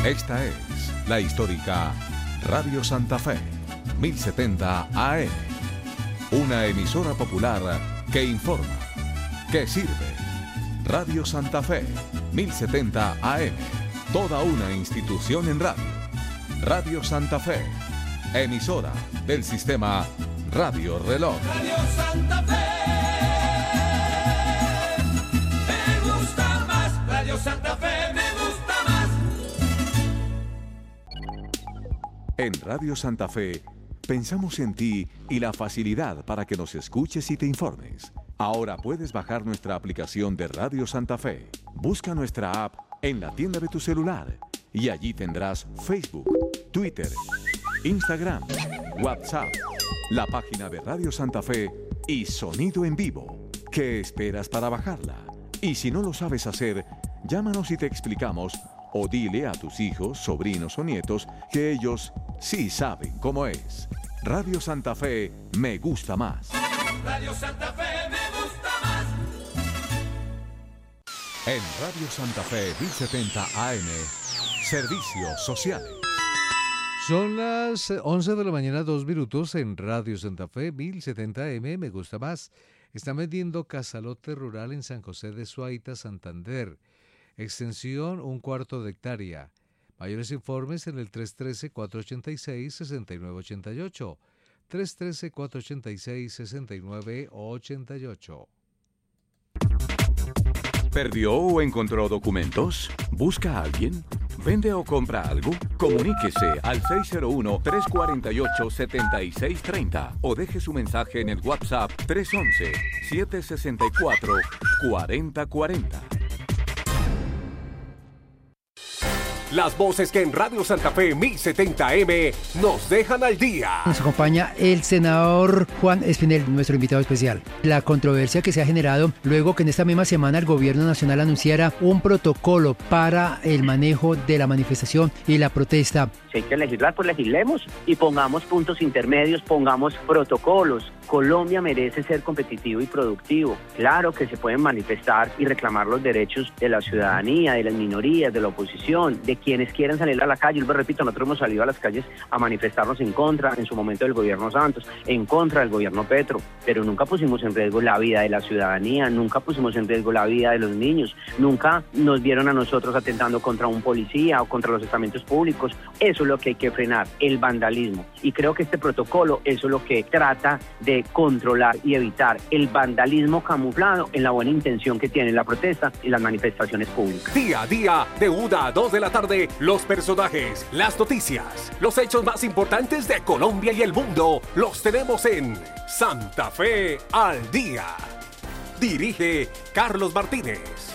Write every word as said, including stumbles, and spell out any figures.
Esta es la histórica Radio Santa Fe, mil setenta A M. Una emisora popular que informa, que sirve. Radio Santa Fe, mil setenta A M. Toda una institución en radio. Radio Santa Fe, emisora del sistema Radio Reloj. Radio Santa Fe, me gusta más. Radio Santa Fe, me gusta más. En Radio Santa Fe, pensamos en ti y la facilidad para que nos escuches y te informes. Ahora puedes bajar nuestra aplicación de Radio Santa Fe. Busca nuestra app en la tienda de tu celular y allí tendrás Facebook, Twitter, Instagram, WhatsApp, la página de Radio Santa Fe y sonido en vivo. ¿Qué esperas para bajarla? Y si no lo sabes hacer, llámanos y te explicamos, o dile a tus hijos, sobrinos o nietos que ellos sí saben cómo es. Radio Santa Fe me gusta más. Radio Santa Fe, me gusta más. En Radio Santa Fe mil setenta A M, Servicios Sociales. Son las once de la mañana, dos minutos en Radio Santa Fe mil setenta A M, me gusta más. Están vendiendo casalote rural en San José de Suaita, Santander. Extensión un cuarto de hectárea. Mayores informes en el tres uno tres, cuatro ocho seis, seis nueve ocho ocho. tres uno tres, cuatro ocho seis, seis nueve ocho ocho. ¿Perdió o encontró documentos? ¿Busca a alguien? ¿Vende o compra algo? Comuníquese al seis cero uno, tres cuatro ocho, siete seis tres cero o deje su mensaje en el WhatsApp tres uno uno, siete seis cuatro, cuatro cero cuatro cero. Las voces que en Radio Santa Fe mil setenta M nos dejan al día. Nos acompaña el senador Juan Espinel, nuestro invitado especial. La controversia que se ha generado luego que en esta misma semana el gobierno nacional anunciara un protocolo para el manejo de la manifestación y la protesta. Si hay que legislar, pues legislemos y pongamos puntos intermedios, pongamos protocolos. Colombia merece ser competitivo y productivo. Claro que se pueden manifestar y reclamar los derechos de la ciudadanía, de las minorías, de la oposición, de quienes quieren salir a la calle. Yo les repito, nosotros hemos salido a las calles a manifestarnos en contra, en su momento, del gobierno Santos, en contra del gobierno Petro, pero nunca pusimos en riesgo la vida de la ciudadanía, nunca pusimos en riesgo la vida de los niños, nunca nos vieron a nosotros atentando contra un policía o contra los estamentos públicos. Eso es lo que hay que frenar, el vandalismo. Y creo que este protocolo, eso es lo que trata de controlar y evitar el vandalismo camuflado en la buena intención que tiene la protesta y las manifestaciones públicas. Día a día, de una a dos de la tarde, los personajes, las noticias, los hechos más importantes de Colombia y el mundo, los tenemos en Santa Fe al Día. Dirige Carlos Martínez.